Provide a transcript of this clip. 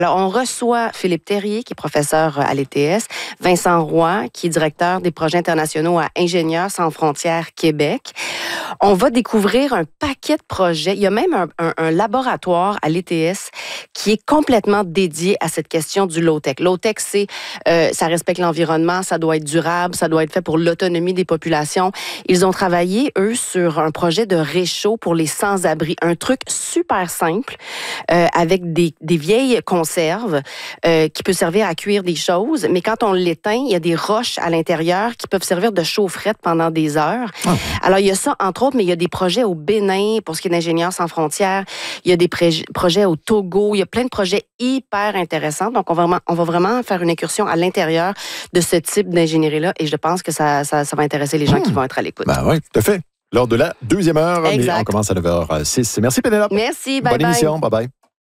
Alors, on reçoit Philippe Terrier, qui est professeur à l'ETS, Vincent Roy, qui est directeur des projets internationaux à Ingénieurs sans frontières Québec. On va découvrir un paquet de projets. Il y a même un laboratoire à l'ETS qui est complètement dédié à cette question du low-tech. Low-tech, c'est ça respecte l'environnement, ça doit être durable, ça doit être fait pour l'autonomie des populations. Ils ont travaillé, eux, sur un projet de réchaud pour les sans-abri. Un truc super simple avec des vieilles conserves qui peut servir à cuire des choses, mais quand on l'éteint, il y a des roches à l'intérieur qui peuvent servir de chaufferette pendant des heures. Oh. Alors, il y a ça, entre autres, mais il y a des projets au Bénin, pour ce qui est d'Ingénieurs sans frontières. Il y a des projets au Togo. Il y a plein de projets hyper intéressants. Donc, on va vraiment faire une incursion à l'intérieur de ce type d'ingénierie-là et je pense que ça va intéresser les gens qui vont être à l'écoute. Ben oui, tout à fait. Lors de la 2e heure, mais on commence à 9h06. Merci Pénélope. Merci, bye bye. Bonne émission, bye bye.